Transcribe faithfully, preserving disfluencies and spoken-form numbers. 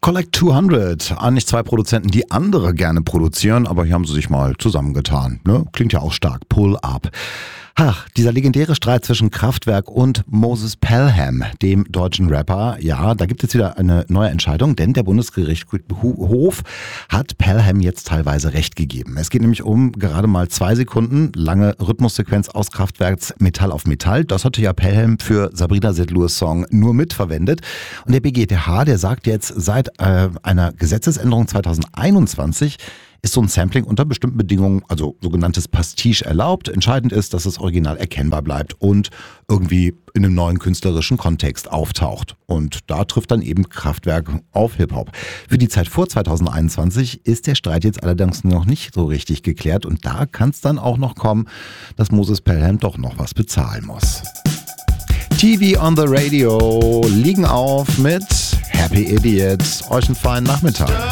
Collect zweihundert, eigentlich zwei Produzenten, die andere gerne produzieren, aber hier haben sie sich mal zusammengetan. Ne? Klingt ja auch stark. Pull Up. Ach, dieser legendäre Streit zwischen Kraftwerk und Moses Pelham, dem deutschen Rapper. Ja, da gibt es wieder eine neue Entscheidung, denn der Bundesgerichtshof hat Pelham jetzt teilweise Recht gegeben. Es geht nämlich um gerade mal zwei Sekunden lange Rhythmussequenz aus Kraftwerks Metall auf Metall. Das hatte ja Pelham für Sabrina Setlurs Song nur mitverwendet. Und der B G T H, der sagt jetzt, seit äh, einer Gesetzesänderung zweitausendeinundzwanzig ist so ein Sampling unter bestimmten Bedingungen, also sogenanntes Pastiche, erlaubt. Entscheidend ist, dass das Original erkennbar bleibt und irgendwie in einem neuen künstlerischen Kontext auftaucht. Und da trifft dann eben Kraftwerk auf Hip-Hop. Für die Zeit vor zweitausendeinundzwanzig ist der Streit jetzt allerdings noch nicht so richtig geklärt. Und da kann es dann auch noch kommen, dass Moses Pelham doch noch was bezahlen muss. T V on the Radio liegen auf mit Happy Idiots. Euch einen feinen Nachmittag.